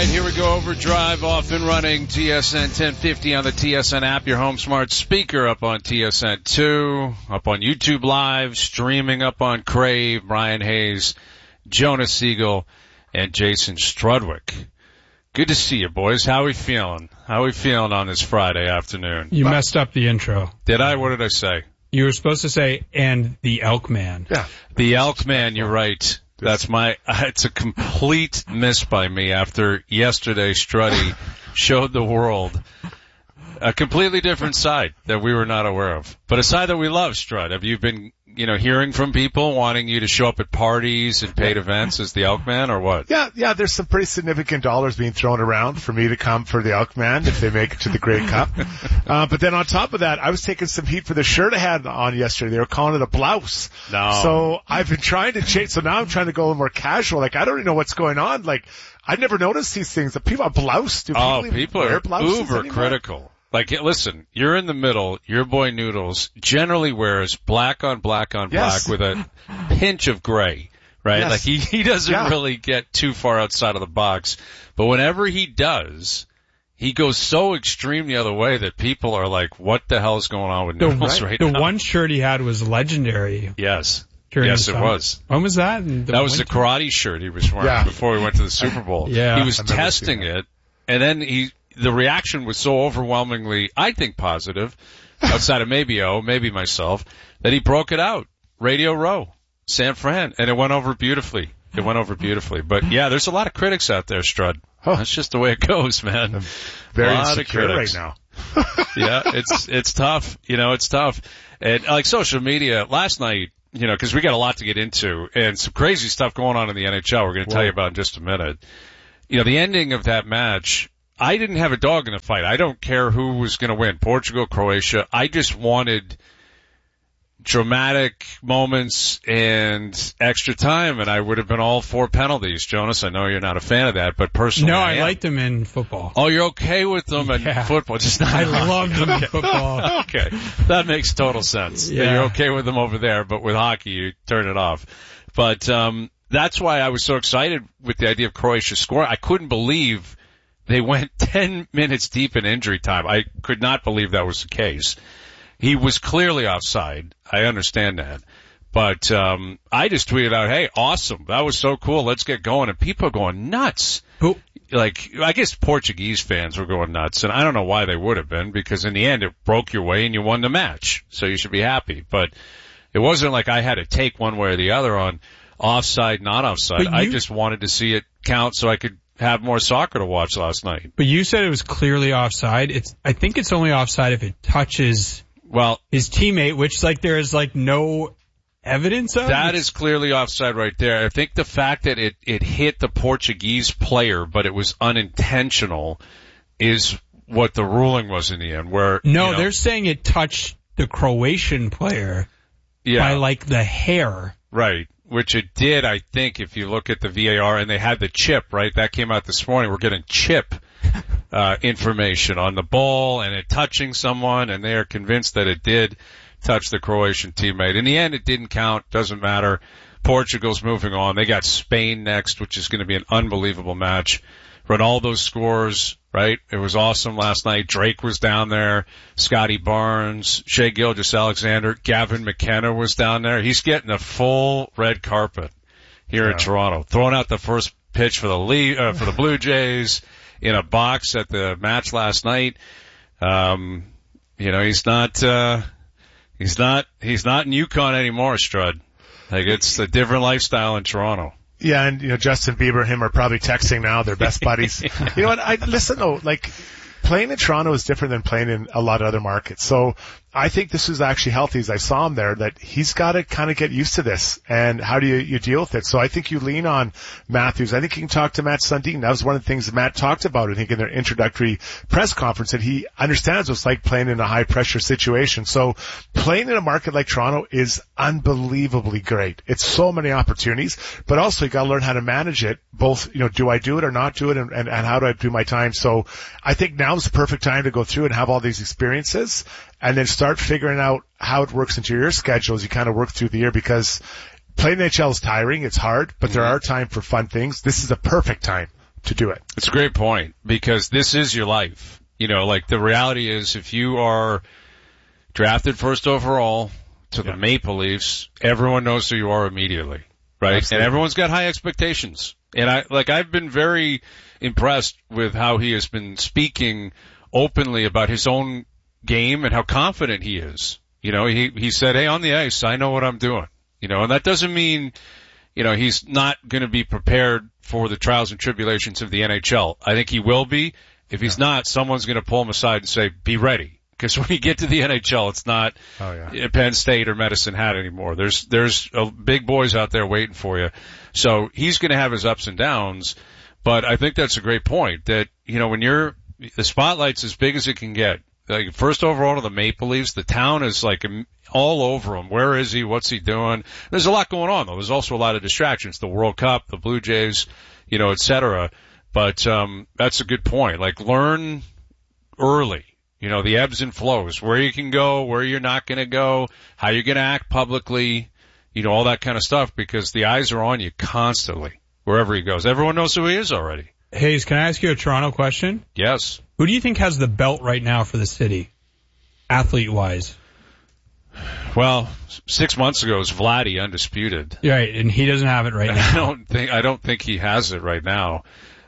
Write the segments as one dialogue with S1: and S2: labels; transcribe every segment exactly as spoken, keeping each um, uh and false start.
S1: right, here we go. Overdrive off and running. T S N ten fifty on the T S N app, your home smart speaker, up on T S N two, up on YouTube Live, streaming up on Crave. Brian Hayes, Jonas Siegel, and Jason Strudwick. Good to see you, boys. How we feeling? How we feeling on this Friday afternoon?
S2: You well, messed up the intro.
S1: Did I? What did I say?
S2: You were supposed to say, and the Elk Man.
S1: Yeah. The Elk Man, you're right. That's my, it's a complete miss by me after yesterday Struddy showed the world a completely different side that we were not aware of. But a side that we love, Strud. Have you been, you know, hearing from people wanting you to show up at parties and paid events as the Elk Man, or what?
S3: Yeah, yeah, there's some pretty significant dollars being thrown around for me to come for the Elk Man if they make it to the Grey Cup. Uh, but then on top of that, I was taking some heat for the shirt I had on yesterday. They were calling it a blouse.
S1: No.
S3: So I've been trying to change, so now I'm trying to go a little more casual. Like, I don't even know what's going on. Like, I've never noticed these things. The people, a blouse, do people
S1: Oh,
S3: even
S1: people
S3: wear
S1: are
S3: blouses
S1: uber
S3: anymore?
S1: critical. Like, listen, you're in the middle. Your boy Noodles generally wears black on black on
S3: Yes.
S1: black with a pinch of gray, right?
S3: Yes.
S1: Like, he, he doesn't
S3: Yeah.
S1: really get too far outside of the box. But whenever he does, he goes so extreme the other way that people are like, what the hell is going on with
S2: The,
S1: Noodles right,
S2: the
S1: now?
S2: one shirt he had was legendary.
S1: Yes.
S2: During
S1: Yes,
S2: the
S1: it
S2: summer.
S1: was.
S2: When was that? In
S1: That was the
S2: winter?
S1: karate shirt he was wearing
S3: Yeah.
S1: before we went to the Super Bowl.
S2: Yeah.
S1: He was
S3: I remember
S1: testing
S3: seeing that.
S1: it, and then he, the reaction was so overwhelmingly, I think, positive, outside of maybe O, maybe myself, that he broke it out. Radio Row, San Fran, and it went over beautifully. It went over beautifully. But yeah, there's a lot of critics out there, Strud.
S3: Oh.
S1: That's just the way it goes, man.
S3: I'm very
S1: a lot
S3: insecure
S1: of
S3: right
S1: critics.
S3: now.
S1: Yeah, it's, it's tough. You know, it's tough. And like social media, last night, you know, cause we got a lot to get into and some crazy stuff going on in the N H L we're going to tell you about in just a minute. You know, the ending of that match, I didn't have a dog in the fight. I don't care who was going to win, Portugal, Croatia. I just wanted dramatic moments and extra time, and I would have been all for penalties. Jonas, I know you're not a fan of that, but personally,
S2: No,
S1: I,
S2: I
S1: am.
S2: liked him in football.
S1: Oh, you're okay with them in
S2: Yeah.
S1: football, just not
S2: I
S1: in hockey.
S2: loved him in football.
S1: Okay, that makes total sense. Yeah.
S2: Yeah.
S1: You're okay with them over there, but with hockey, you turn it off. But um that's why I was so excited with the idea of Croatia scoring. I couldn't believe they went ten minutes deep in injury time. I could not believe that was the case. He was clearly offside. I understand that. But um I just tweeted out, hey, awesome. That was so cool. Let's get going. And people are going nuts.
S2: Who?
S1: Like, I guess Portuguese fans were going nuts, and I don't know why they would have been, because in the end it broke your way and you won the match, so you should be happy. But it wasn't like I had to take one way or the other on offside, not offside.
S2: But
S1: I
S2: you-
S1: just wanted to see it count so I could have more soccer to watch last night.
S2: But you said it was clearly offside. It's, I think it's only offside if it touches
S1: Well,
S2: his teammate, which like there is like no evidence of.
S1: that is clearly offside right there. I think the fact that it, it hit the Portuguese player, but it was unintentional, is what the ruling was in the end. Where
S2: No,
S1: you know,
S2: they're saying it touched the Croatian player
S1: yeah,
S2: by like the hair.
S1: right. Which it did, I think, if you look at the V A R, and they had the chip, right? That came out this morning. We're getting chip uh information on the ball and it touching someone, and they are convinced that it did touch the Croatian teammate. In the end, it didn't count. Doesn't matter. Portugal's moving on. They got Spain next, which is going to be an unbelievable match. Ronaldo scores, right? It was awesome last night. Drake was down there. Scotty Barnes, Shea Gilgeous-Alexander, Gavin McKenna was down there. He's getting a full red carpet here
S3: Yeah.
S1: in Toronto. Throwing out the first pitch for the Le- uh, for the Blue Jays in a box at the match last night. Um, you know, he's not, uh, he's not, he's not in Yukon anymore, Strud. Like, it's a different lifestyle in Toronto.
S3: Yeah, and you know, Justin Bieber and him are probably texting now. They're best buddies. You know what? I listen though, like playing in Toronto is different than playing in a lot of other markets. So I think this is actually healthy, as I saw him there, that he's got to kind of get used to this. And how do you, you deal with it? So I think you lean on Matthews. I think you can talk to Matt Sundin. That was one of the things that Matt talked about, I think, in their introductory press conference, that he understands what it's like playing in a high pressure situation. So playing in a market like Toronto is unbelievably great. It's so many opportunities, but also you got to learn how to manage it. Both, you know, do I do it or not do it, and, and, and how do I do my time? So I think now is the perfect time to go through and have all these experiences, and then start figuring out how it works into your schedule as you kind of work through the year, because playing N H L is tiring, it's hard, but there are time for fun things. This is a perfect time to do it.
S1: It's a great point because this is your life. You know, like the reality is if you are drafted first overall to the yeah. Maple Leafs, everyone knows who you are immediately, right? Absolutely. And everyone's got high expectations. And I, like, I've been very impressed with how he has been speaking openly about his own game and how confident he is. You know, he, he said, hey, on the ice, I know what I'm doing. You know, and that doesn't mean, you know, he's not going to be prepared for the trials and tribulations of the N H L. I think he will be. If he's yeah. not, someone's going to pull him aside and say, be ready. Because when you get to the N H L, it's not oh, yeah. Penn State or Medicine Hat anymore. There's, there's uh, big boys out there waiting for you. So he's going to have his ups and downs. But I think that's a great point that, you know, when you're, the spotlight's as big as it can get. Like first overall to the Maple Leafs, the town is like all over him. Where is he? What's he doing? There's a lot going on though. There's also a lot of distractions. The World Cup, the Blue Jays, you know, et cetera. But, um, that's a good point. Like learn early, you know, the ebbs and flows, where you can go, where you're not going to go, how you're going to act publicly, you know, all that kind of stuff because the eyes are on you constantly wherever he goes. Everyone knows who he is already.
S2: Hayes, can I ask you a Toronto question?
S1: Yes.
S2: Who do you think has the belt right now for the city, athlete-wise?
S1: Well, six months ago it was Vladdy undisputed.
S2: Right, and he doesn't have it right now.
S1: I don't think I don't think he has it right now.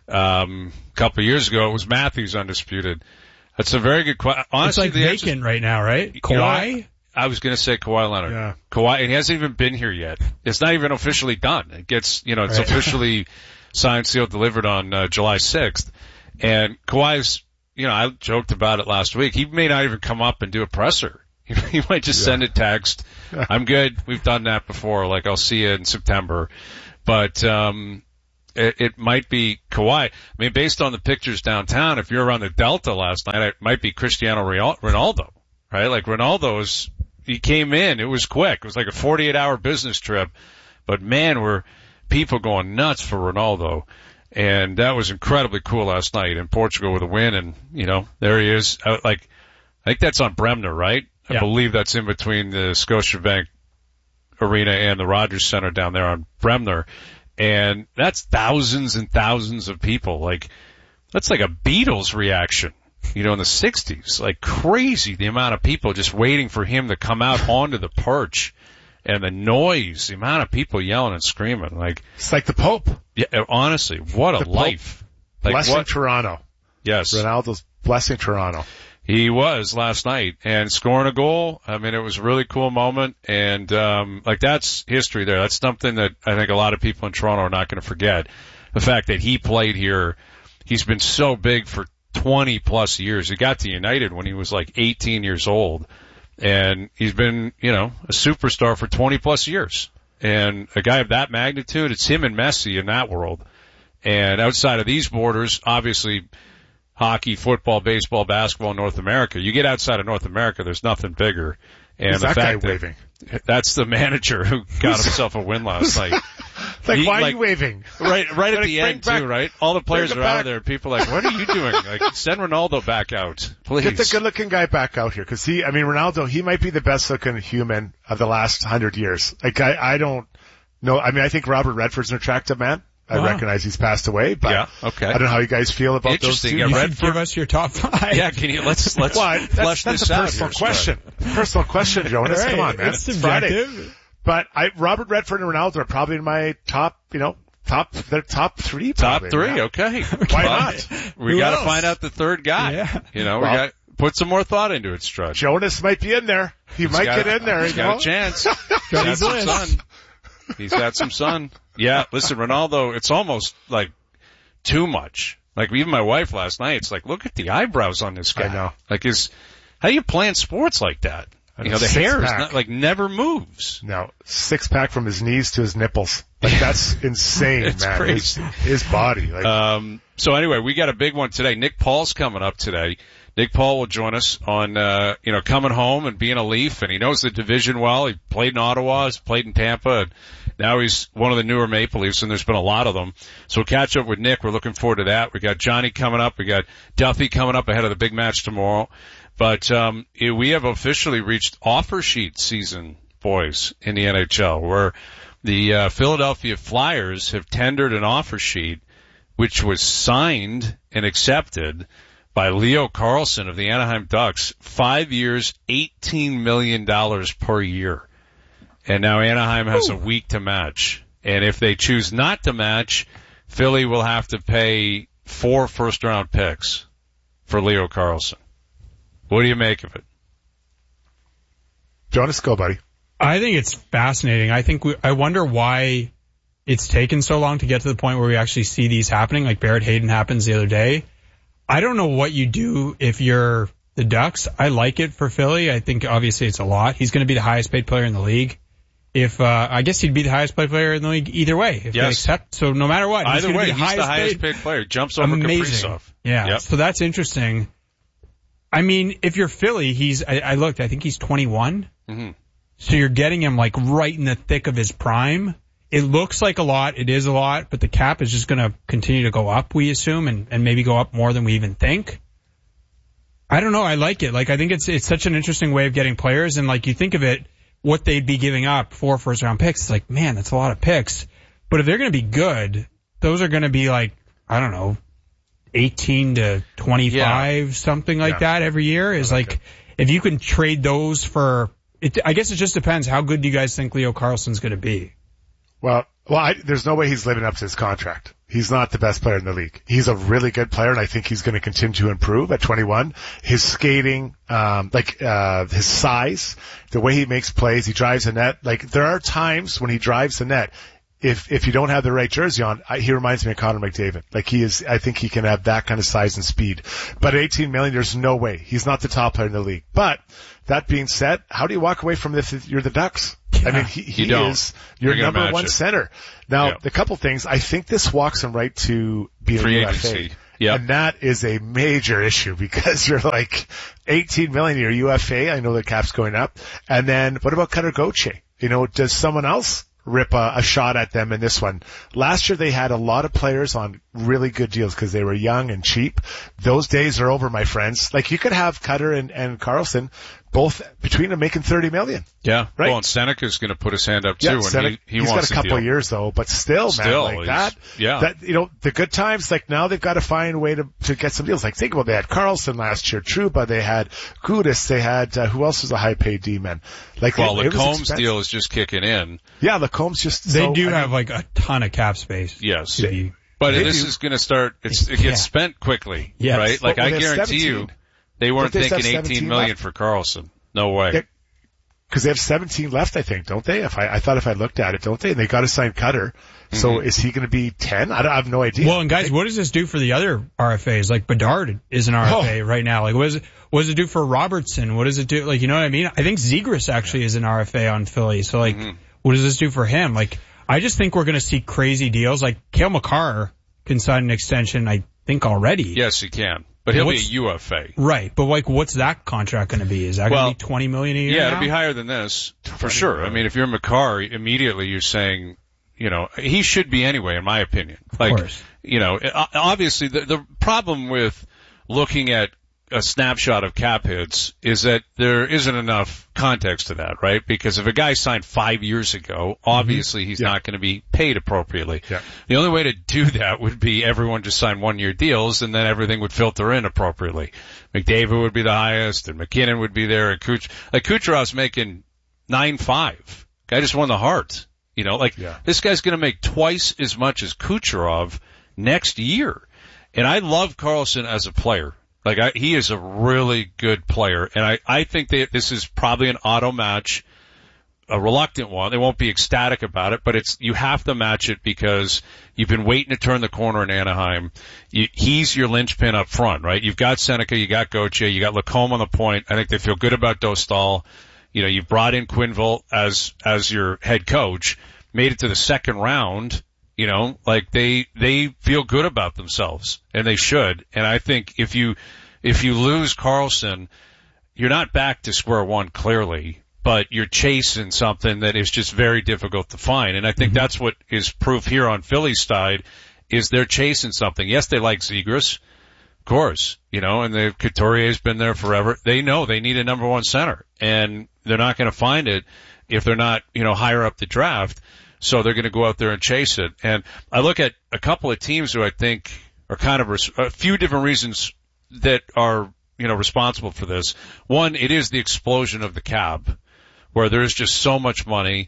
S1: Um, a couple of years ago it was Matthews undisputed. That's a very good question. Honestly,
S2: it's like vacant answer, right now, right? Kawhi?
S1: You know, I was going to say Kawhi Leonard.
S3: Yeah.
S1: Kawhi, and he hasn't even been here yet. It's not even officially done. It gets, you know, it's right. officially signed, sealed, delivered on uh, July sixth. And Kawhi's, you know, I joked about it last week. He may not even come up and do a presser. He might just yeah. send a text. I'm good. We've done that before. Like, I'll see you in September. But, um, it, it might be Kawhi. I mean, based on the pictures downtown, if you're around the Delta last night, it might be Cristiano Ronaldo, right? Like Ronaldo's, he came in. It was quick. It was like a forty-eight hour business trip. But man, were people going nuts for Ronaldo. And that was incredibly cool last night in Portugal with a win. And, you know, there he is. I, like, I think that's on Bremner, right? Yeah. I believe that's in between the Scotiabank Arena and the Rogers Center down there on Bremner. And that's thousands and thousands of people. Like, that's like a Beatles reaction, you know, in the sixties. Like crazy, the amount of people just waiting for him to come out onto the perch. And the noise, the amount of people yelling and screaming, like
S3: it's like the Pope.
S1: Yeah, honestly, what a
S3: the
S1: life!
S3: Like blessing
S1: what?
S3: Toronto.
S1: Yes,
S3: Ronaldo's blessing Toronto.
S1: He was last night and scoring a goal. I mean, it was a really cool moment, and um, like that's history there. That's something that I think a lot of people in Toronto are not going to forget. The fact that he played here, he's been so big for twenty plus years. He got to United when he was like eighteen years old. And he's been, you know, a superstar for twenty plus years. And a guy of that magnitude, it's him and Messi in that world. And outside of these borders, obviously hockey, football, baseball, basketball in North America. You get outside of North America, there's nothing bigger. And
S3: Who's
S1: the
S3: that
S1: fact
S3: guy
S1: that
S3: waving?
S1: That's the manager who got himself a win last night.
S3: Like,
S1: he,
S3: why
S1: like,
S3: are you waving?
S1: Right, right at the end
S3: back,
S1: too, right? All the players are
S3: back.
S1: out of there. People are like, what are you doing? Like, send Ronaldo back out, please.
S3: Get the good-looking guy back out here, because he, I mean, Ronaldo, he might be the best-looking human of the last hundred years. Like, I, I don't know. I mean, I think Robert Redford's an attractive man. I
S2: wow.
S3: recognize he's passed away, but
S1: yeah, okay.
S3: I don't know how you guys feel about those two.
S1: Interesting.
S2: You
S1: Yeah,
S2: should
S1: Redford,
S2: give us your top five.
S1: Yeah, can you let's let's
S3: well,
S1: flesh
S3: that's,
S1: this
S3: that's a
S1: out.
S3: personal
S1: here,
S3: question. Personal question, Jonas.
S2: Right.
S3: Come on, man.
S2: It's
S3: It's Friday.
S2: subjective.
S3: But I, Robert Redford and Ronaldo are probably in my top, you know, top, they're top three.
S1: Top
S3: Probably,
S1: three,
S3: yeah.
S1: okay.
S3: Why
S1: Well,
S3: not?
S1: We
S2: Who
S1: got to
S2: else?
S1: find out the third guy.
S2: Yeah.
S1: You know,
S3: Well,
S1: we got put some more thought into it, Strud.
S3: Jonas might be in there. He
S1: He's
S3: might
S1: got,
S3: get in there.
S1: He's
S3: you
S1: got
S3: know?
S1: a chance. He's got some sun. He's got some sun. Yeah, listen, Ronaldo, it's almost like too much. Like even my wife last night, it's like, look at the eyebrows on this guy.
S3: I know.
S1: Like is, how do you play in sports like that? You know, the
S3: Six
S1: hair is
S3: pack.
S1: not, like never moves.
S3: No, six pack from his knees to his nipples. Like that's insane,
S1: It's
S3: man.
S1: crazy.
S3: His, his body. Like,
S1: Um, so anyway, we got a big one today. Nick Paul's coming up today. Nick Paul will join us on, uh, you know, coming home and being a Leaf, and he knows the division well. He played in Ottawa, he's played in Tampa, and now he's one of the newer Maple Leafs, and there's been a lot of them. So we'll catch up with Nick. We're looking forward to that. We got Johnny coming up. We got Duffy coming up ahead of the big match tomorrow. But, um, we have officially reached offer sheet season, boys, in the N H L, where the, uh, Philadelphia Flyers have tendered an offer sheet which was signed and accepted by Leo Carlsson of the Anaheim Ducks, five years, eighteen million dollars per year. And now Anaheim has Ooh. a week to match. And if they choose not to match, Philly will have to pay four first-round picks for Leo Carlsson. What do you make of it?
S3: Jonas, go, buddy.
S2: I think it's fascinating. I think we, I wonder why it's taken so long to get to the point where we actually see these happening, like Barrett Hayton happens the other day. I don't know what you do if you're the Ducks. I like it for Philly. I think obviously it's a lot. He's going to be the highest paid player in the league. If uh, I guess he'd be the highest paid player in the league either way. If
S1: yes.
S2: they accept, so no matter what,
S1: either
S2: he's
S1: way,
S2: be the
S1: he's
S2: highest
S1: the highest
S2: paid.
S1: paid player. Jumps over
S2: Amazing.
S1: Kaprizov.
S2: Yeah,
S1: yep.
S2: So that's interesting. I mean, if you're Philly, he's I, I looked. I think he's twenty-one.
S1: Mm-hmm.
S2: So you're getting him like right in the thick of his prime. It looks like a lot. It is a lot, but the cap is just going to continue to go up, we assume, and, and maybe go up more than we even think. I don't know. I like it. Like, I think it's it's such an interesting way of getting players, and like you think of it, what they'd be giving up for first round picks. It's like, man, that's a lot of picks. But if they're going to be good, those are going to be like, I don't know, eighteen to twenty-five, yeah. something like yeah. that every year. Is like, like if you can trade those for, it, I guess it just depends. How good do you guys think Leo Carlsson's going to be?
S3: Well, well, I, there's no way he's living up to his contract. He's not the best player in the league. He's a really good player, and I think he's going to continue to improve at twenty-one. His skating, um, like, uh, his size, the way he makes plays, he drives the net. Like, there are times when he drives the net. If, if you don't have the right jersey on, I, he reminds me of Connor McDavid. Like, he is, I think he can have that kind of size and speed. But at eighteen million, there's no way. He's not the top player in the league. But, that being said, how do you walk away from this if you're the Ducks? I mean, he, he is your number one it. center. Now, yeah. the couple things, I think this walks him right to being
S1: free
S3: a U F A.
S1: agency. Yep.
S3: And that is a major issue because you're like eighteen million, you're U F A. I know the cap's going up. And then what about Cutter Gauthier? You know, does someone else rip a, a shot at them in this one? Last year they had a lot of players on really good deals because they were young and cheap. Those days are over, my friends. Like, you could have Cutter and, and Carlsson both between them making thirty million.
S1: Yeah.
S3: Right?
S1: Well, and Seneca's going to put his hand up too.
S3: Yeah,
S1: and
S3: Seneca,
S1: he, he
S3: he's
S1: wants
S3: got a couple
S1: deal.
S3: of years though, but still,
S1: still
S3: man, like that,
S1: yeah.
S3: that, you know, the good times, like now they've got to find a way to, to get some deals. Like, think about, they had Carlsson last year, Trouba, they had Gudis, they had, uh, who else was a high paid D-man? Like,
S1: well,
S3: it,
S1: Lacomb's
S3: it
S1: deal is just kicking in.
S3: Yeah, Lacomb's just,
S2: They
S3: so,
S2: do
S3: I
S2: have
S3: mean,
S2: like a ton of cap space.
S1: Yes.
S2: They,
S1: but
S3: they
S1: this
S3: do.
S1: is going to start, it's, it gets
S2: yeah.
S1: spent quickly,
S2: yes.
S1: right? Like,
S3: well,
S1: I
S3: well,
S1: guarantee
S3: seventeen.
S1: you, they weren't
S3: Don't they
S1: thinking
S3: have
S1: eighteen million
S3: left?
S1: for Carlsson. No way.
S3: Yeah. Because they have seventeen left, I think, don't they? If I, I thought if I looked at it, don't they? And they got to sign Cutter. So
S1: Mm-hmm.
S3: is he going to be ten? I, don't, I have no idea.
S2: Well, and guys, what does this do for the other R F As? Like, Bedard is an R F A
S3: Oh.
S2: right now. Like, what does it, what does it do for Robertson? What does it do? Like, you know what I mean? I think Zegras actually is an R F A on Philly. So, like,
S1: Mm-hmm.
S2: what does this do for him? Like, I just think we're going to see crazy deals. Like, Cale Makar can sign an extension, I think, already.
S1: Yes, he can. But he'll
S2: What's-
S1: be a U F A.
S2: Right. But, like, what's that contract going to be? Is that going
S1: Well,
S2: to be twenty million dollars a year
S1: Yeah,
S2: now?
S1: it'll be higher than this, for sure. I mean, if you're Makar, immediately you're saying, you know, he should be anyway, in my opinion. Like,
S2: of course.
S1: you know, obviously the, the problem with looking at a snapshot of cap hits is that there isn't enough context to that, right? Because if a guy signed five years ago, obviously he's
S3: Yeah.
S1: not going to be paid appropriately.
S3: Yeah.
S1: The only way to do that would be everyone just sign one-year deals, and then everything would filter in appropriately. McDavid would be the highest, and McKinnon would be there, and Kuch- like Kucherov's making nine five. Guy just won the Hart. You know, like,
S3: Yeah.
S1: this guy's going to make twice as much as Kucherov next year. And I love Carlsson as a player. Like, I, he is a really good player. And I, I think that this is probably an auto match, a reluctant one. They won't be ecstatic about it, but it's, you have to match it because you've been waiting to turn the corner in Anaheim. You, he's your linchpin up front, right? You've got Seneca, you got Gauthier, you got Lacombe on the point. I think they feel good about Dostal. You know, you've brought in Quenneville as, as your head coach, made it to the second round, you know, like they, they feel good about themselves, and they should. And I think if you, if you lose Carlsson, you're not back to square one clearly, but you're chasing something that is just very difficult to find. And I think mm-hmm. that's what is proof here on Philly's side, is they're chasing something. Yes, they like Zegras. Of course, you know, and the Couturier's been there forever. They know they need a number one center, and they're not going to find it if they're not, you know, higher up the draft. So they're going to go out there and chase it. And I look at a couple of teams who I think are kind of res- a few different reasons that are, you know, responsible for this. One, it is the explosion of the cap, where there's just so much money,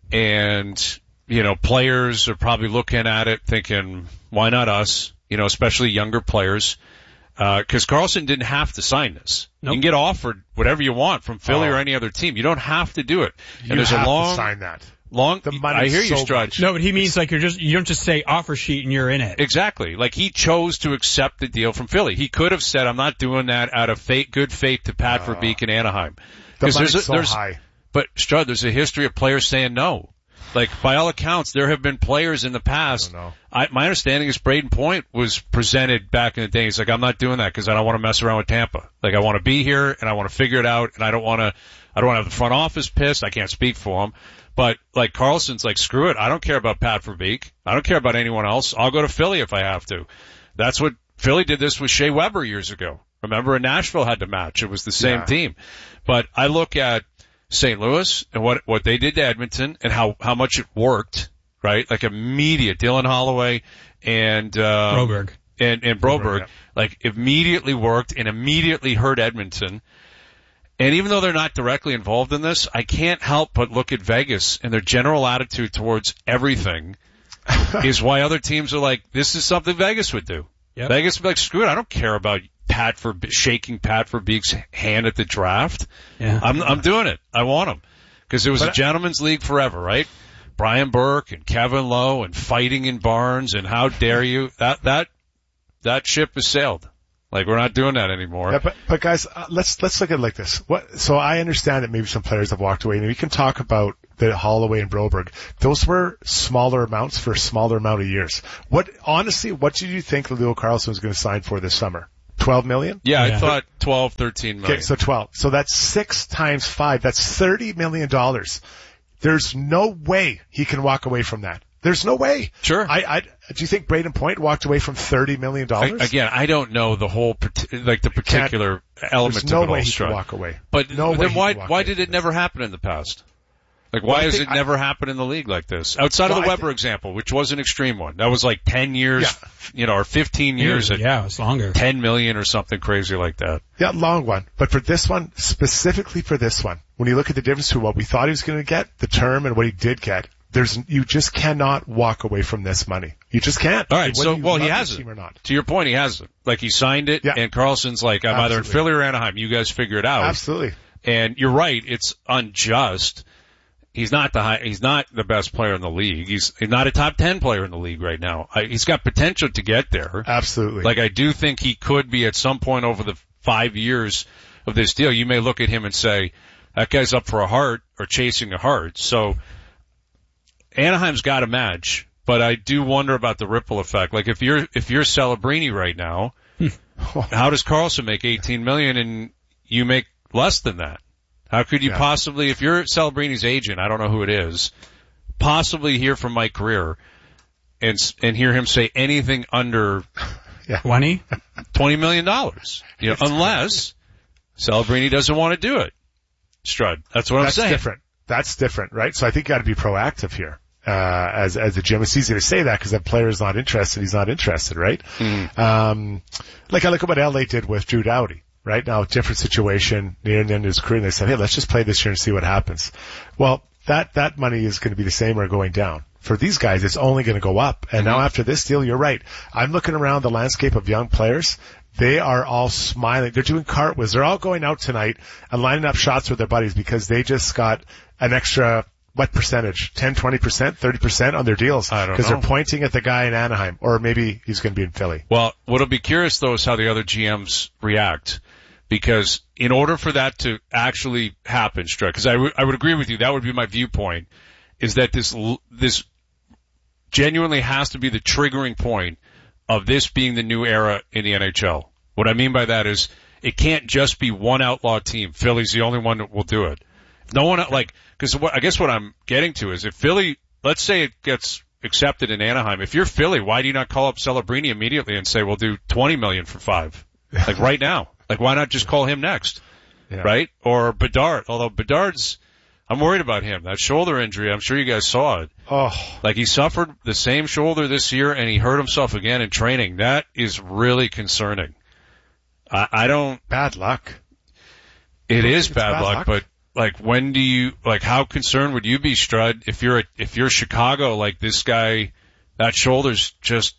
S1: and, you know, players are probably looking at it thinking, why not us? You know, especially younger players. Uh, cause Karlsson didn't have to sign this.
S2: Nope.
S1: You can get offered whatever you want from Philly
S3: Oh.
S1: or any other team. You don't have to do it.
S3: You
S1: and there's
S3: have
S1: a long,
S3: to sign that.
S1: long,
S3: The money's
S1: I hear you,
S3: so
S1: Strud.
S3: much.
S2: No, but he means like you're just, you don't just say offer sheet and you're in it.
S1: Exactly. Like, he chose to accept the deal from Philly. He could have said, I'm not doing that out of faith, good faith to Pat
S3: Uh,
S1: Verbeek in Anaheim.
S3: The
S1: Because
S3: money's
S1: there's, a,
S3: so
S1: there's,
S3: high.
S1: but Strud, there's a history of players saying no. Like, by all accounts, there have been players in the past.
S3: I don't know.
S1: I, my understanding is Braden Point was presented back in the day. He's like, I'm not doing that because I don't want to mess around with Tampa. Like, I want to be here and I want to figure it out, and I don't want to, I don't want to have the front office pissed. I can't speak for him. But, like, Karlsson's like, screw it. I don't care about Pat Verbeek. I don't care about anyone else. I'll go to Philly if I have to. That's what Philly did this with Shea Weber years ago. Remember, in Nashville had to match. It was the same
S3: Yeah.
S1: team. But I look at Saint Louis and what what they did to Edmonton and how how much it worked, right? Like, immediate Dylan Holloway and uh
S2: Broberg.
S1: and and Broberg,
S3: Broberg, yeah.
S1: like, immediately worked and immediately hurt Edmonton. And even though they're not directly involved in this, I can't help but look at Vegas and their general attitude towards everything is why other teams are like, this is something Vegas would do.
S2: Yep.
S1: Vegas would be like, screw it, I don't care about Pat for shaking Pat Verbeek's hand at the draft.
S2: Yeah.
S1: I'm I'm doing it. I want him because it was
S3: But
S1: a gentleman's league forever, right? Brian Burke and Kevin Lowe and fighting in barns and how dare you? That that that ship has sailed. Like, we're not doing that anymore.
S3: Yeah, but, but guys, uh, let's, let's look at it like this. What, so I understand that maybe some players have walked away, and we can talk about the Holloway and Broberg. Those were smaller amounts for a smaller amount of years. What, honestly, what did you think Leo Carlsson was going to sign for this summer? twelve million?
S1: Yeah,
S2: Yeah.
S1: I thought twelve, thirteen million.
S3: Okay, so twelve. So that's six times five. That's thirty million dollars. There's no way he can walk away from that. There's no way.
S1: Sure.
S3: I, I, do you think Braden Point walked away from thirty million dollars?
S1: I, again, I don't know the whole, parti- like the particular element
S3: There's no
S1: of it
S3: way
S1: all,
S3: he
S1: Strud.
S3: can walk away.
S1: But
S3: No way
S1: then
S3: he
S1: why
S3: can walk
S1: why
S3: away
S1: did
S3: from
S1: it
S3: this.
S1: never happen in the past? Like,
S3: Well,
S1: why
S3: I
S1: has
S3: think
S1: it
S3: I-
S1: never happened in the league like this? Outside
S3: Well,
S1: of the
S3: I
S1: Weber
S3: think-
S1: example, which was an extreme one. That was like ten years,
S3: Yeah.
S1: you know, or fifteen years at
S2: Yeah, it's longer.
S1: ten million or something crazy like that.
S3: Yeah, long one. But for this one, specifically for this one, when you look at the difference between what we thought he was going to get, the term, and what he did get, there's, you just cannot walk away from this money. You just can't.
S1: All right,
S3: Whether
S1: so,
S3: you
S1: well, he
S3: love
S1: has
S3: this
S1: it.
S3: team or not.
S1: To your point, he has it. Like, he signed it,
S3: Yeah.
S1: and Carlson's like, I'm either in
S3: Absolutely.
S1: Philly or Anaheim. You guys figure it out.
S3: Absolutely.
S1: And you're right, it's unjust. He's not the high, he's not the best player in the league. He's, he's not a top ten player in the league right now. I, he's got potential to get there.
S3: Absolutely.
S1: Like, I do think he could be at some point over the five years of this deal. You may look at him and say, that guy's up for a heart or chasing a heart. So Anaheim's got a match, but I do wonder about the ripple effect. Like, if you're, if you're Celebrini right now, how does Karlsson make eighteen million and you make less than that? How could you
S3: Yeah.
S1: possibly, if you're Celebrini's agent, I don't know who it is, possibly hear from Mike Greer and, s- and hear him say anything under
S2: twenty?
S1: twenty million dollars, you know, unless Celebrini doesn't want to do it. Strud. That's what
S3: That's
S1: I'm saying.
S3: different. That's different, right? So I think you got to be proactive here. Uh, as, as a G M, it's easy to say that because the player's not interested, he's not interested, right?
S1: Mm.
S3: Um, like I look at what L A did with Drew Doughty, right? Now, different situation near the end of his career, and they said, hey, let's just play this year and see what happens. Well, that, that money is going to be the same or going down. For these guys, it's only going to go up. And
S1: Mm-hmm.
S3: now after this deal, you're right. I'm looking around the landscape of young players. They are all smiling. They're doing cartwheels. They're all going out tonight and lining up shots with their buddies because they just got an extra, what percentage? ten, twenty percent, thirty percent on their deals.
S1: I don't
S3: Because they're
S1: know.
S3: pointing at the guy in Anaheim. Or maybe he's going to be in Philly.
S1: Well, what'll be curious though is how the other G Ms react. Because in order for that to actually happen, Struck, because I, w- I would agree with you, that would be my viewpoint, is that this, l- this genuinely has to be the triggering point of this being the new era in the N H L. What I mean by that is it can't just be one outlaw team. Philly's the only one that will do it. No one, like, because I guess what I'm getting to is if Philly, let's say it gets accepted in Anaheim, if you're Philly, why do you not call up Celebrini immediately and say, we'll do twenty million for five? Like right now. Like, why not just call him next?
S3: Yeah.
S1: Right? Or Bedard, although Bedard's, I'm worried about him. That shoulder injury, I'm sure you guys saw it.
S3: Oh,
S1: Like he suffered the same shoulder this year and he hurt himself again in training. That is really concerning. I, I don't,
S3: bad luck.
S1: it is
S3: It's
S1: bad,
S3: bad
S1: luck,
S3: luck.
S1: but like when do you, like how concerned would you be, Strud, if you're, a, if you're Chicago, like this guy, that shoulder's just,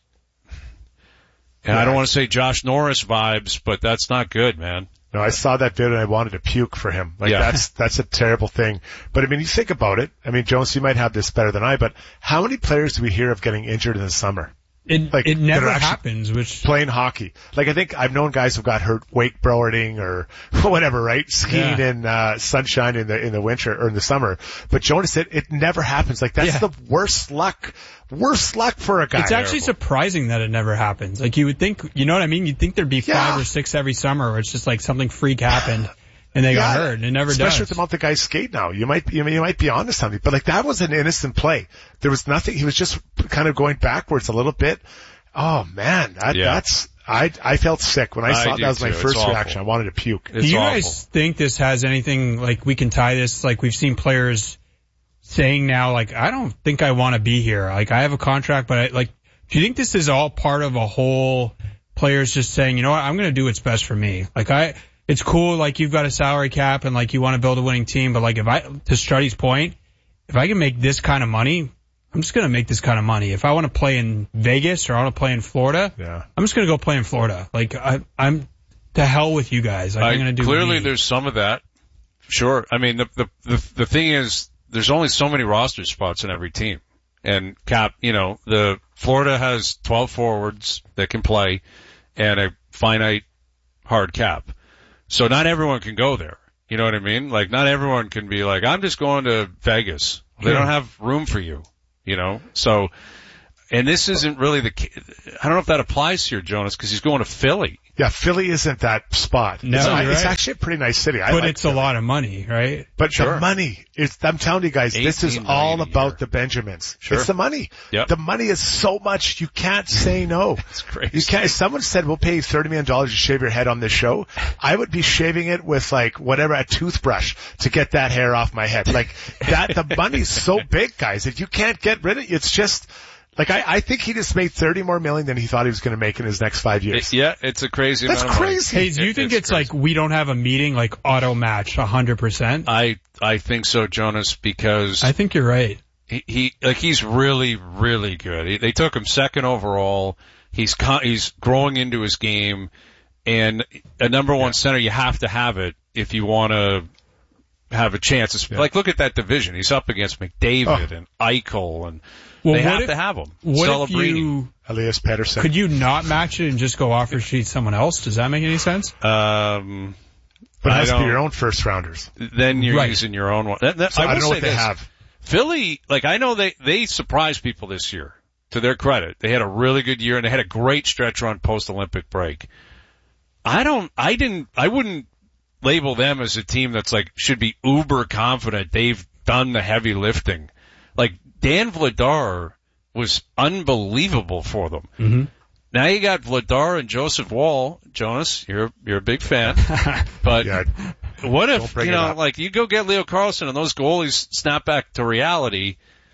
S1: and
S3: Yeah.
S1: I don't want to say Josh Norris vibes, but that's not good, man.
S3: No, I saw that video and I wanted to puke for him. Like
S1: Yeah.
S3: that's, that's a terrible thing. But I mean, you think about it. I mean, Jones, you might have this better than I, but how many players do we hear of getting injured in the summer?
S2: It
S3: Like,
S2: it
S3: that
S2: never
S3: are actually
S2: happens, which
S3: Playing hockey. Like I think I've known guys who got hurt wakeboarding or whatever, right? Skiing
S2: Yeah.
S3: in, uh, sunshine in the, in the winter or in the summer. But Jonas said it never happens. Like that's
S2: Yeah.
S3: the worst luck, worst luck for a guy.
S2: it's actually surprising that it never happens. Like you would think, you know what I mean? You'd think there'd be
S3: Yeah.
S2: five or six every summer where it's just like something freak happened and they got
S3: Yeah,
S2: hurt and it never
S3: especially
S2: does.
S3: with the amount the guys skate now. You might, you, you might be onto something, but like that was an innocent play. There was nothing, he was just kind of going backwards a little bit. Oh man, that,
S1: Yeah.
S3: that's, I, I felt sick when I
S1: I
S3: saw it.
S1: do
S3: That was my
S1: too. It's
S3: first
S1: awful.
S3: reaction. I wanted to puke.
S1: It's
S2: Do you
S1: awful.
S2: guys think this has anything, like we can tie this, like we've seen players saying now, like, I don't think I want to be here. Like I have a contract, but I, like, do you think this is all part of a whole players just saying, you know what, I'm going to do what's best for me? Like I, it's cool, like you've got a salary cap and like you want to build a winning team, but like if I, to Struddy's point, if I can make this kind of money, I'm just going to make this kind of money. If I want to play in Vegas or I want to play in Florida,
S3: Yeah.
S2: I'm just going to go play in Florida. Like I, I'm to hell with you guys. Like,
S1: I,
S2: I'm going to do
S1: clearly
S2: me.
S1: there's some of that. Sure. I mean, the, the, the, the thing is, there's only so many roster spots in every team. And cap, you know, the Florida has twelve forwards that can play and a finite hard cap. So not everyone can go there. You know what I mean? Like not everyone can be like, I'm just going to Vegas. They
S2: Yeah.
S1: don't have room for you, you know? So, and this isn't really the, ca- I don't know if that applies here, Jonas, because he's going to Philly.
S3: Yeah, Philly isn't that spot.
S2: No,
S3: it's,
S2: you're
S3: it's
S2: right.
S3: actually a pretty nice city. I
S2: but
S3: like
S2: it's
S3: Philly.
S2: a lot of money, right?
S3: But
S1: Sure.
S3: the money is, I'm telling you guys, this is
S1: eighteen
S3: all
S1: million a
S3: about
S1: year.
S3: the Benjamins.
S1: Sure.
S3: It's the money.
S1: Yep.
S3: The money is so much, you can't say no.
S1: It's crazy.
S3: You can't, if someone said, we'll pay you thirty million dollars to shave your head on this show, I would be shaving it with like whatever, a toothbrush to get that hair off my head. Like that, the money's so big, guys, that you can't get rid of it. It's just, like I, I think he just made thirty more million than he thought he was going to make in his next five years.
S1: It- yeah, it's a crazy
S3: That's
S1: amount of money.
S3: crazy.
S2: Hey, do you
S1: It-
S2: think
S1: it's
S2: it's, like we don't have a meeting like auto match one hundred percent?
S1: I I think so, Jonas, because
S2: I think you're right.
S1: he, he like he's really really good. He, they took him second overall. He's con- he's growing into his game, and a number one center you have to have it if you want to have a chance. It's, Like look at that division. He's up against McDavid
S3: Oh.
S1: and Eichel, and
S2: Well,
S1: they
S2: what
S1: have
S2: if-
S1: to have him.
S2: What if
S1: Celebrini.
S2: you
S3: Elias Pettersson.
S2: could you not match it and just go offer sheet someone else? Does that make any sense?
S1: Um,
S3: but it
S1: I
S3: has to be
S1: don't-
S3: your own first rounders.
S1: then you're
S2: Right.
S1: using your own one. That, that,
S3: So I,
S1: will
S3: don't know
S1: say
S3: what they
S1: this.
S3: have.
S1: Philly, like I know they they surprised people this year. To their credit, they had a really good year and they had a great stretch run post Olympic break. I don't, I didn't, I wouldn't label them as a team that's like should be uber confident they've done the heavy lifting. Like Dan Vladar was unbelievable for them.
S2: Mm-hmm.
S1: Now you got Vladar and Joseph Wall. Jonas, you're you're a big fan, but
S3: Yeah.
S1: what
S3: Don't
S1: if,
S3: bring
S1: you
S3: it
S1: know,
S3: up.
S1: like you go get Leo Carlson and those goalies snap back to reality?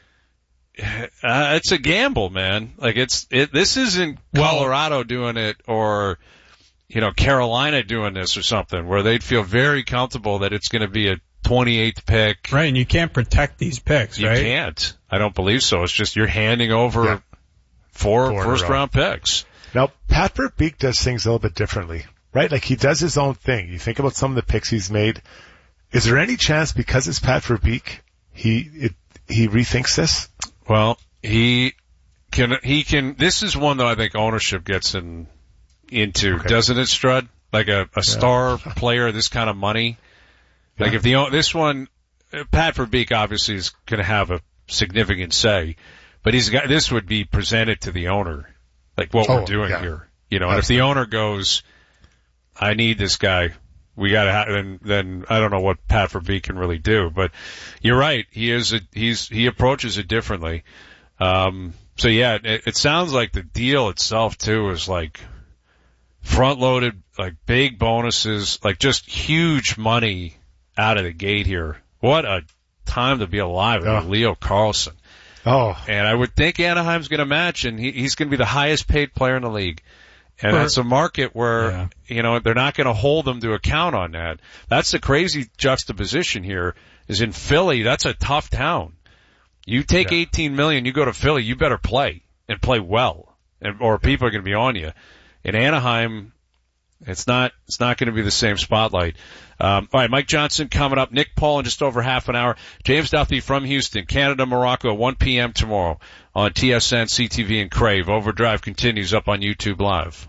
S1: Uh, it's a gamble, man. Like it's, it, this isn't
S2: Well-
S1: Colorado doing it or, you know, Carolina doing this or something where they'd feel very comfortable that it's going to be a twenty-eighth pick.
S2: Right, and you can't protect these picks,
S1: You
S2: right?
S1: can't. I don't believe so. It's just you're handing over
S3: Yeah.
S1: four,
S3: Four in a
S1: first
S3: row.
S1: round picks.
S3: Now, Pat Verbeek does things a little bit differently, right? Like he does his own thing. You think about some of the picks he's made. Is there any chance because it's Pat Verbeek, he, it, he rethinks this?
S1: Well, he can, he can, this is one that I think ownership gets in, into,
S3: Okay.
S1: doesn't it, Strud? Like a, a star player, this kind of money. Like
S3: Yeah.
S1: if the, this one, uh, Pat Verbeek obviously is going to have a significant say, but he's got, this would be presented to the owner, like what
S3: Oh,
S1: we're doing
S3: yeah.
S1: here. You know, and if the
S3: Absolutely.
S1: owner goes, I need this guy, we gotta have, then, then I don't know what Pat Verbeek can really do, but you're right. He is a, he's, he approaches it differently. Um, so yeah, it, it sounds like the deal itself too is like front loaded, like big bonuses, like just huge money out of the gate here. What a time to be alive.
S3: Oh.
S1: Leo Carlsson.
S3: Oh.
S1: And I would think Anaheim's going to match, and he, he's going to be the highest paid player in the league. And
S2: For,
S1: that's a market where,
S2: yeah.
S1: you know, they're not going to hold him to account on that. That's the crazy juxtaposition here, is in Philly, that's a tough town. You take yeah. eighteen million, you go to Philly, you better play, and play well, and, or people are going to be on you. In Anaheim, it's not, it's not going to be the same spotlight. Um, all right, Mike Johnson coming up. Nick Paul in just over half an hour. James Duthie from Houston, Canada, Morocco, one p.m. tomorrow on T S N, C T V, and Crave. Overdrive continues up on YouTube Live.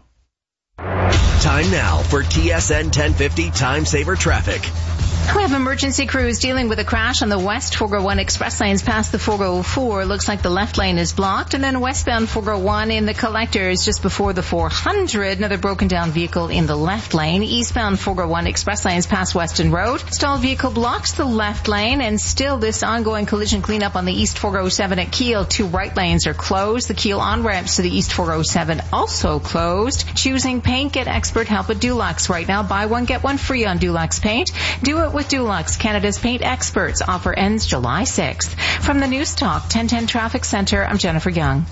S4: Time now for T S N ten fifty Time Saver Traffic.
S5: We have emergency crews dealing with a crash on the West four oh one express lanes past the four oh four. Looks like the left lane is blocked. And then westbound four oh one in the collectors just before the four hundred. Another broken down vehicle in the left lane. Eastbound four oh one express lanes past Weston Road. Stalled vehicle blocks the left lane. And still this ongoing collision cleanup on the East four oh seven at Kiel. Two right lanes are closed. The Kiel on-ramps to the East four oh seven also closed. Choosing paint, get expert help at Dulux right now. Buy one, get one free on Dulux paint. Do it with Dulux, Canada's paint experts. Offer ends July sixth. From the News Talk ten ten Traffic Center, I'm Jennifer Young.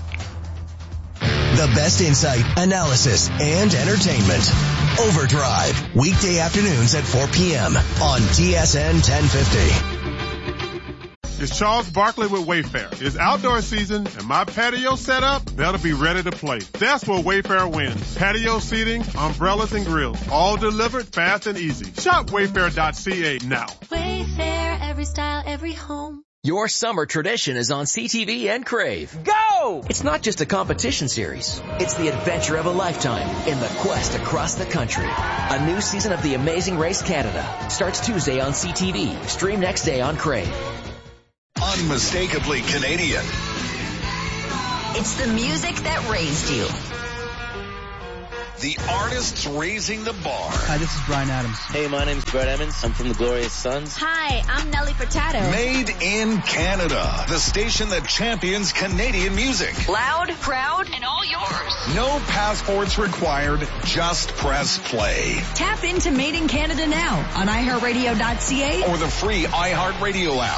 S4: The best insight, analysis, and entertainment. Overdrive, weekday afternoons at four p.m. on T S N ten fifty.
S6: It's Charles Barkley with Wayfair. It's outdoor season and my patio set up, that'll be ready to play. That's where Wayfair wins. Patio seating, umbrellas, and grills. All delivered fast and easy. Shop wayfair dot c a now.
S7: Wayfair, every style, every home.
S4: Your summer tradition is on C T V and Crave. Go! It's not just a competition series. It's the adventure of a lifetime in the quest across the country. A new season of The Amazing Race Canada starts Tuesday on C T V. Stream next day on Crave.
S8: Unmistakably Canadian.
S9: It's the music that raised you.
S8: The artists raising the bar.
S10: Hi, this is Bryan Adams.
S11: Hey, my name's Brett Emmons. I'm from the Glorious Sons.
S9: Hi, I'm Nelly Furtado.
S8: Made in Canada. The station that champions Canadian music.
S9: Loud, proud, and all yours.
S8: No passports required. Just press play.
S9: Tap into Made in Canada now on i heart radio dot c a
S8: or the free iHeartRadio app.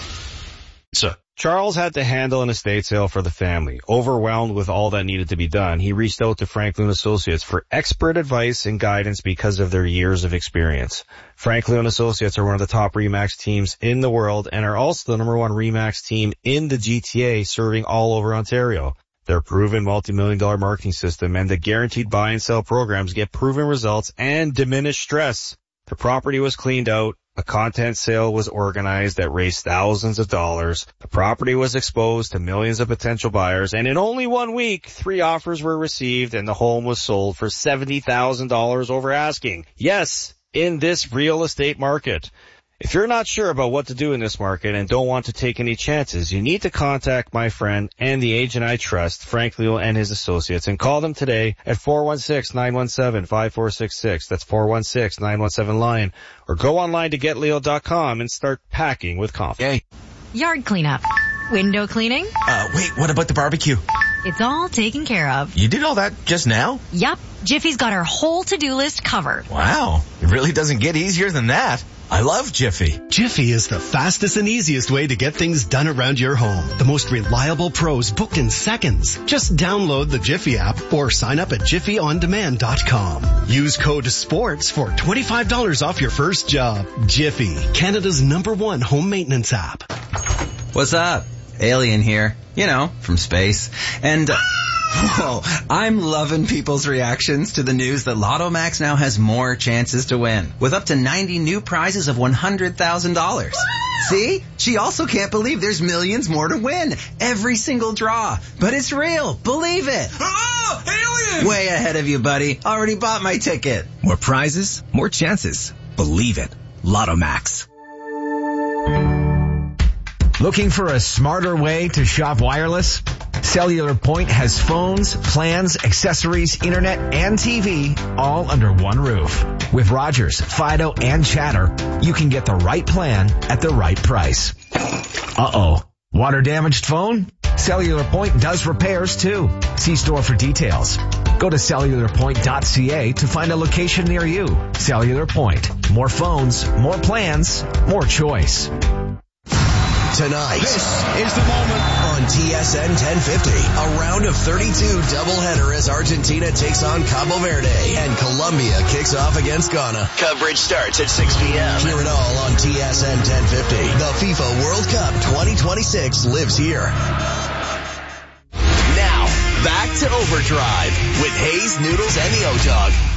S1: So.
S12: Charles had to handle an estate sale for the family. Overwhelmed with all that needed to be done, he reached out to Franklin Associates for expert advice and guidance because of their years of experience. Franklin Associates are one of the top RE/MAX teams in the world and are also the number one RE/MAX team in the G T A, serving all over Ontario. Their proven multi-million dollar marketing system and the guaranteed buy and sell programs get proven results and diminish stress. The property was cleaned out. A content sale was organized that raised thousands of dollars. The property was exposed to millions of potential buyers, and in only one week, three offers were received and the home was sold for seventy thousand dollars over asking. Yes, in this real estate market. If you're not sure about what to do in this market and don't want to take any chances, you need to contact my friend and the agent I trust, Frank Leo and his associates, and call them today at four one six, nine one seven, five four six six. That's four one six, nine one seven, LION. Or go online to get leo dot com and start packing with confidence.
S13: Yard cleanup. Window cleaning.
S14: Uh, wait, what about the barbecue?
S13: It's all taken care of.
S14: You did all that just now?
S13: Yup. Jiffy's got our whole to-do list covered.
S14: Wow. It really doesn't get easier than that. I love Jiffy.
S15: Jiffy is the fastest and easiest way to get things done around your home. The most reliable pros booked in seconds. Just download the Jiffy app or sign up at jiffy on demand dot com. Use code SPORTS for twenty-five dollars off your first job. Jiffy, Canada's number one home maintenance app.
S16: What's up? Alien here. You know, from space. And... Uh, Whoa, I'm loving people's reactions to the news that Lotto Max now has more chances to win, with up to ninety new prizes of one hundred thousand dollars. See? She also can't believe there's millions more to win. Every single draw. But it's real. Believe it.
S14: Oh, alien!
S16: Way ahead of you, buddy. Already bought my ticket.
S17: More prizes, more chances. Believe it. Lotto Max. Looking for a smarter way to shop wireless? Cellular Point has phones, plans, accessories, internet, and T V all under one roof. With Rogers, Fido, and Chatter, you can get the right plan at the right price. Uh-oh. Water damaged phone? Cellular Point does repairs too. See store for details. Go to cellular point dot c a to find a location near you. Cellular Point. More phones, more plans, more choice.
S10: Tonight.
S18: This is the moment.
S10: On T S N ten fifty, a round of thirty-two doubleheader as Argentina takes on Cabo Verde and Colombia kicks off against Ghana. Coverage starts at six p.m. Hear it all on T S N ten fifty. The FIFA World Cup twenty twenty-six lives here. Now, back to Overdrive with Hayes, Noodles, and the O-Dog.